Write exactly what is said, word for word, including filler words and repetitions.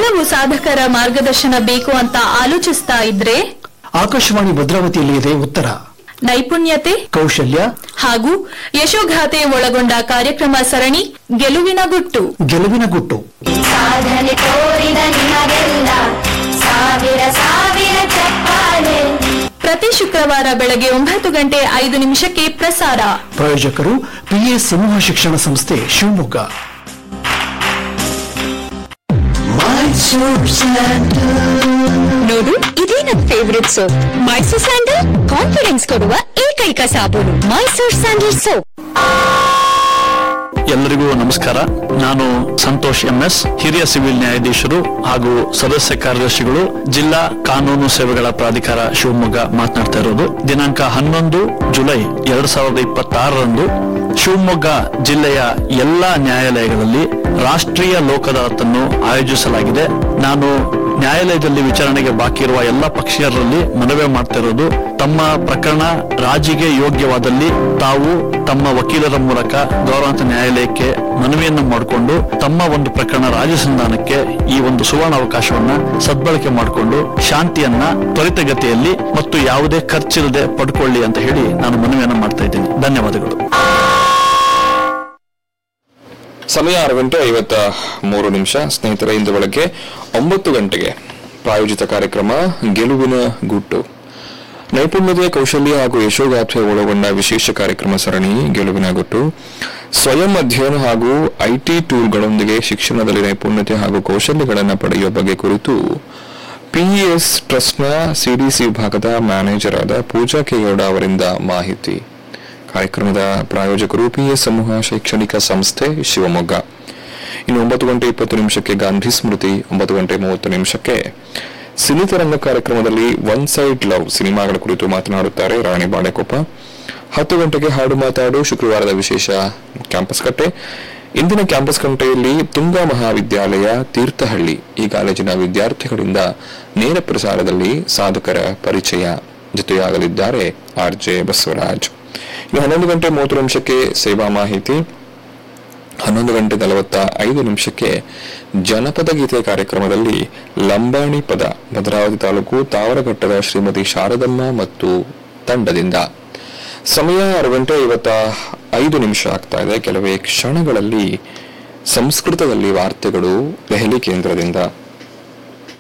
ಹಲವು ಸಾಧಕರ ಮಾರ್ಗದರ್ಶನ ಬೇಕು ಅಂತ ಆಲೋಚಿಸ್ತಾ ಇದ್ರೆ ಆಕಾಶವಾಣಿ ಭದ್ರಾವತಿಯಲ್ಲಿ ಇದೆ ಉತ್ತರ. ನೈಪುಣ್ಯತೆ, ಕೌಶಲ್ಯ ಹಾಗೂ ಯಶೋಗಾಥೆ ಒಳಗೊಂಡ ಕಾರ್ಯಕ್ರಮ ಸರಣಿ ಗೆಲುವಿನ ಗುಟ್ಟು. ಗೆಲುವಿನ ಗುಟ್ಟು ಸಾಧನೆ ತೋರಿದ ನಿಮಗೆಲ್ಲ ಸಾವಿರ ಸಾವಿರ ಚಪ್ಪಾಳೆ. ಪ್ರತಿ ಶುಕ್ರವಾರ ಬೆಳಗ್ಗೆ ಒಂಬತ್ತು ಗಂಟೆ ಐದು ನಿಮಿಷಕ್ಕೆ ಪ್ರಸಾರ. ಪ್ರಾಯೋಜಕರು ಪಿಎ ಸಮೂಹ ಶಿಕ್ಷಣ ಸಂಸ್ಥೆ ಶಿವಮೊಗ್ಗ. ನೋಡು, ಇದೇ ನನ್ನ favourite soap. Mysore sandal confidence ಕೊಡುವ ಏಕೈಕ ಸಾಬೂನು. Mysore sandal soap. ಎಲ್ಲರಿಗೂ ನಮಸ್ಕಾರ. ನಾನು ಸಂತೋಷ್ ಎಂಎಸ್, ಹಿರಿಯ ಸಿವಿಲ್ ನ್ಯಾಯಾಧೀಶರು ಹಾಗೂ ಸದಸ್ಯ ಕಾರ್ಯದರ್ಶಿಗಳು, ಜಿಲ್ಲಾ ಕಾನೂನು ಸೇವೆಗಳ ಪ್ರಾಧಿಕಾರ ಶಿವಮೊಗ್ಗ ಮಾತನಾಡ್ತಾ ಇರೋದು. ದಿನಾಂಕ ಹನ್ನೊಂದು ಜುಲೈ ಎರಡ್ ಸಾವಿರದ ಇಪ್ಪತ್ತಾರರಂದು ಶಿವಮೊಗ್ಗ ಜಿಲ್ಲೆಯ ಎಲ್ಲಾ ನ್ಯಾಯಾಲಯಗಳಲ್ಲಿ ರಾಷ್ಟ್ರೀಯ ಲೋಕ ಅದಾಲತನ್ನು ಆಯೋಜಿಸಲಾಗಿದೆ. ನಾನು ನ್ಯಾಯಾಲಯದಲ್ಲಿ ವಿಚಾರಣೆಗೆ ಬಾಕಿ ಇರುವ ಎಲ್ಲ ಪಕ್ಷೀಯರಲ್ಲಿ ಮನವಿ ಮಾಡ್ತಾ ಇರೋದು, ತಮ್ಮ ಪ್ರಕರಣ ರಾಜಿಗೆ ಯೋಗ್ಯವಾದಲ್ಲಿ ತಾವು ತಮ್ಮ ವಕೀಲರ ಮೂಲಕ ಗೌರವಾನ್ವಿತ ನ್ಯಾಯಾಲಯಕ್ಕೆ ಮನವಿಯನ್ನು ಮಾಡಿಕೊಂಡು ತಮ್ಮ ಒಂದು ಪ್ರಕರಣ ರಾಜಿ ಸಂಧಾನಕ್ಕೆ ಈ ಒಂದು ಸುವರ್ಣ ಅವಕಾಶವನ್ನ ಸದ್ಬಳಕೆ ಮಾಡಿಕೊಂಡು ಶಾಂತಿಯನ್ನ ತ್ವರಿತಗತಿಯಲ್ಲಿ ಮತ್ತು ಯಾವುದೇ ಖರ್ಚಿಲ್ಲದೆ ಪಡ್ಕೊಳ್ಳಿ ಅಂತ ಹೇಳಿ ನಾನು ಮನವಿಯನ್ನು ಮಾಡ್ತಾ ಇದ್ದೀನಿ. ಧನ್ಯವಾದಗಳು. ಸಮಯ ಆರು ಗಂಟೆ ಐವತ್ತ ಮೂರು ನಿಮಿಷ. ಸ್ನೇಹಿತರ, ಇಂದು ಬೆಳಗ್ಗೆ ಒಂಬತ್ತು ಗಂಟೆಗೆ ಪ್ರಾಯೋಜಿತ ಕಾರ್ಯಕ್ರಮ ಗೆಲುವಿನ ಗುಟ್ಟು. ನೈಪುಣ್ಯತೆ, ಕೌಶಲ್ಯ ಹಾಗೂ ಯಶೋಗಾಥೆ ಒಳಗೊಂಡ ವಿಶೇಷ ಕಾರ್ಯಕ್ರಮ ಸರಣಿ ಗೆಲುವಿನ ಗುಟ್ಟು ಸ್ವಯಂ ಅಧ್ಯಯನ ಹಾಗೂ ಐಟಿ ಟೂಲ್ಗಳೊಂದಿಗೆ ಶಿಕ್ಷಣದಲ್ಲಿ ನೈಪುಣ್ಯತೆ ಹಾಗೂ ಕೌಶಲ್ಯಗಳನ್ನು ಪಡೆಯುವ ಬಗ್ಗೆ ಕುರಿತು ಪಿಇಎಸ್ ಟ್ರಸ್ಟ್ನ ಸಿಡಿಸಿ ವಿಭಾಗದ ಮ್ಯಾನೇಜರ್ ಆದ ಪೂಜಾ ಕೆಗೌಡ ಅವರಿಂದ ಮಾಹಿತಿ. ಕಾರ್ಯಕ್ರಮದ ಪ್ರಾಯೋಜಕರು ಪಿಎಸ್ ಸಮೂಹ ಶೈಕ್ಷಣಿಕ ಸಂಸ್ಥೆ ಶಿವಮೊಗ್ಗ. ಇನ್ನು ಒಂಬತ್ತು ಗಂಟೆ ಇಪ್ಪತ್ತು ನಿಮಿಷಕ್ಕೆ ಗಾಂಧಿ ಸ್ಮೃತಿ, ಒಂಬತ್ತು ಗಂಟೆ ಮೂವತ್ತು ನಿಮಿಷಕ್ಕೆ ಸಿನಿತರಂಗ ಕಾರ್ಯಕ್ರಮದಲ್ಲಿ ಒನ್ ಸೈಡ್ ಲವ್ ಸಿನಿಮಾಗಳ ಕುರಿತು ಮಾತನಾಡುತ್ತಾರೆ ರಾಣಿ ಬಾಳೆಕೊಪ್ಪ. ಹತ್ತು ಗಂಟೆಗೆ ಹಾಡು ಮಾತಾಡು, ಶುಕ್ರವಾರದ ವಿಶೇಷ ಕ್ಯಾಂಪಸ್ ಕಟ್ಟೆ. ಇಂದಿನ ಕ್ಯಾಂಪಸ್ ಕಟ್ಟೆಯಲ್ಲಿ ತುಂಗಾ ಮಹಾವಿದ್ಯಾಲಯ ತೀರ್ಥಹಳ್ಳಿ ಈ ಕಾಲೇಜಿನ ವಿದ್ಯಾರ್ಥಿಗಳಿಂದ ನೇರ ಪ್ರಸಾರದಲ್ಲಿ ಸಾಧಕರ ಪರಿಚಯ, ಜೊತೆಯಾಗಲಿದ್ದಾರೆ ಆರ್ ಜೆ ಬಸವರಾಜ್. ಇನ್ನು ಹನ್ನೊಂದು ಗಂಟೆ ಮೂವತ್ತು ನಿಮಿಷಕ್ಕೆ ಸೇವಾ ಮಾಹಿತಿ, ಹನ್ನೊಂದು ಗಂಟೆ ನಲವತ್ತ ಐದು ನಿಮಿಷಕ್ಕೆ ಜನಪದ ಗೀತೆ ಕಾರ್ಯಕ್ರಮದಲ್ಲಿ ಲಂಬಾಣಿ ಪದ ಭದ್ರಾವತಿ ತಾಲೂಕು ತಾವರಘಟ್ಟದ ಶ್ರೀಮತಿ ಶಾರದಮ್ಮ ಮತ್ತು ತಂಡದಿಂದ. ಸಮಯ ಆರು ಗಂಟೆ ಐವತ್ತ ಐದು ನಿಮಿಷ ಆಗ್ತಾ ಇದೆ. ಕೆಲವೇ ಕ್ಷಣಗಳಲ್ಲಿ ಸಂಸ್ಕೃತದಲ್ಲಿ ವಾರ್ತೆಗಳು ದೆಹಲಿ ಕೇಂದ್ರದಿಂದ.